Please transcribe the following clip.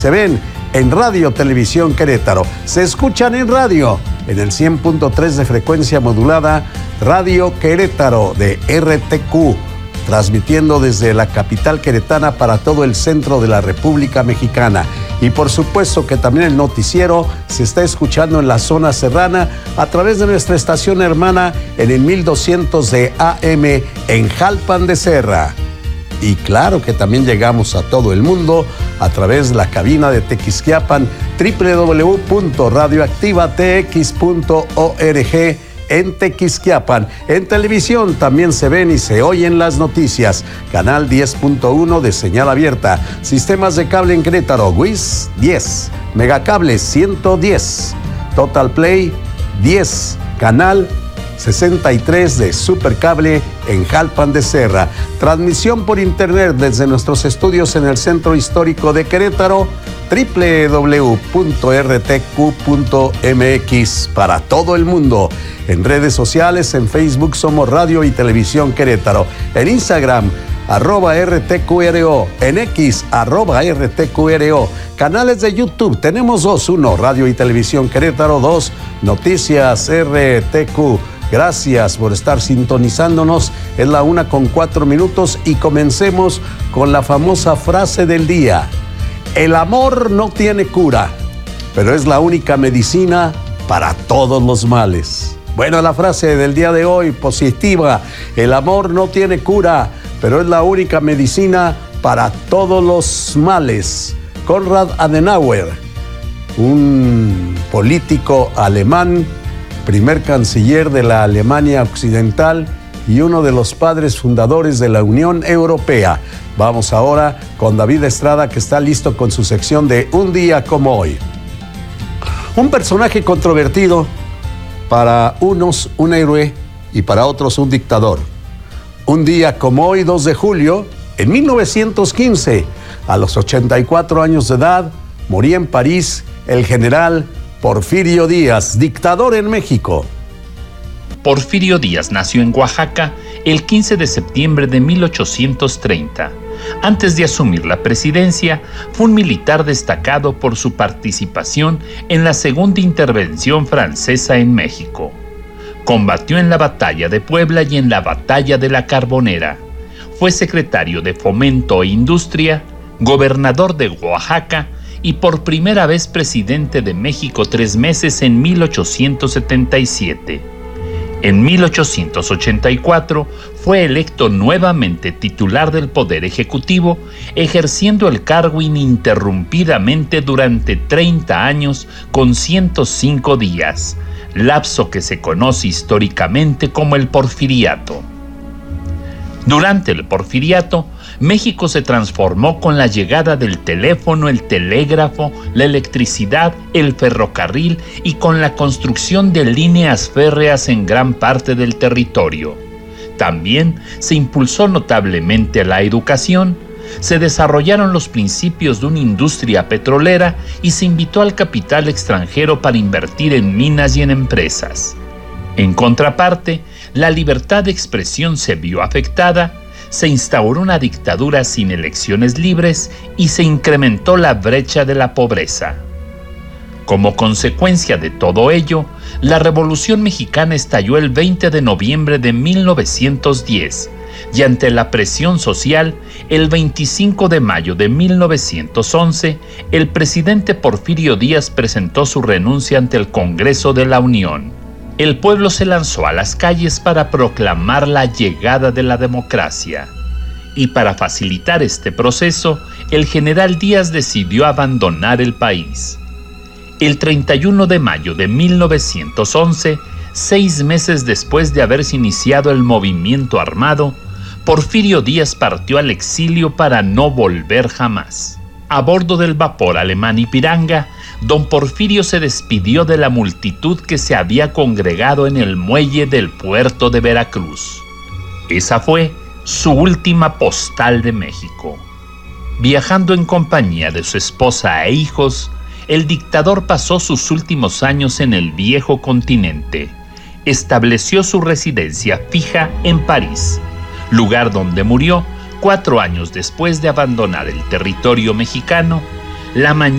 Se ven en Radio Televisión Querétaro. Se escuchan en radio, en el 100.3 de frecuencia modulada, Radio Querétaro de RTQ, transmitiendo desde la capital queretana para todo el centro de la República Mexicana. Y por supuesto que también el noticiero se está escuchando en la zona serrana a través de nuestra estación hermana en el 1200 de AM en Jalpan de Serra. Y claro que también llegamos a todo el mundo a través de la cabina de Tequisquiapan, www.radioactivatx.org en Tequisquiapan. En televisión también se ven y se oyen las noticias. Canal 10.1 de señal abierta. Sistemas de cable en Querétaro, WIS 10, Megacable 110, Total Play 10, Canal 63 de Supercable en Jalpan de Serra. Transmisión por internet desde nuestros estudios en el Centro Histórico de Querétaro, www.rtq.mx para todo el mundo. En redes sociales, en Facebook somos Radio y Televisión Querétaro. En Instagram, @RTQRO. En X, @RTQRO. Canales de YouTube, tenemos dos. Uno, Radio y Televisión Querétaro. Dos, Noticias RTQ. Gracias por estar sintonizándonos. Es la 1:04 y comencemos con la famosa frase del día. El amor no tiene cura, pero es la única medicina para todos los males. Bueno, la frase del día de hoy, positiva. El amor no tiene cura, pero es la única medicina para todos los males. Konrad Adenauer, un político alemán, primer canciller de la Alemania Occidental y uno de los padres fundadores de la Unión Europea. Vamos ahora con David Estrada, que está listo con su sección de Un día como hoy. Un personaje controvertido, para unos un héroe y para otros un dictador. Un día como hoy, 2 de julio, en 1915, a los 84 años de edad, moría en París el general Porfirio Díaz, dictador en México. Porfirio Díaz nació en Oaxaca el 15 de septiembre de 1830. Antes de asumir la presidencia, fue un militar destacado por su participación en la Segunda Intervención Francesa en México. Combatió en la Batalla de Puebla y en la Batalla de la Carbonera. Fue secretario de Fomento e Industria, gobernador de Oaxaca y por primera vez presidente de México 3 meses en 1877. En 1884 fue electo nuevamente titular del Poder Ejecutivo, ejerciendo el cargo ininterrumpidamente durante 30 años con 105 días, lapso que se conoce históricamente como el Porfiriato. Durante el Porfiriato, México se transformó con la llegada del teléfono, el telégrafo, la electricidad, el ferrocarril y con la construcción de líneas férreas en gran parte del territorio. También se impulsó notablemente la educación, se desarrollaron los principios de una industria petrolera y se invitó al capital extranjero para invertir en minas y en empresas. En contraparte, la libertad de expresión se vio afectada, se instauró una dictadura sin elecciones libres y se incrementó la brecha de la pobreza. Como consecuencia de todo ello, la Revolución Mexicana estalló el 20 de noviembre de 1910 y ante la presión social, el 25 de mayo de 1911, el presidente Porfirio Díaz presentó su renuncia ante el Congreso de la Unión. El pueblo se lanzó a las calles para proclamar la llegada de la democracia. Y para facilitar este proceso, el general Díaz decidió abandonar el país. El 31 de mayo de 1911, 6 meses después de haberse iniciado el movimiento armado, Porfirio Díaz partió al exilio para no volver jamás. A bordo del vapor alemán Ipiranga, don Porfirio se despidió de la multitud que se había congregado en el muelle del puerto de Veracruz. Esa fue su última postal de México. Viajando en compañía de su esposa e hijos, el dictador pasó sus últimos años en el viejo continente. Estableció su residencia fija en París, lugar donde murió 4 años después de abandonar el territorio mexicano, la mañana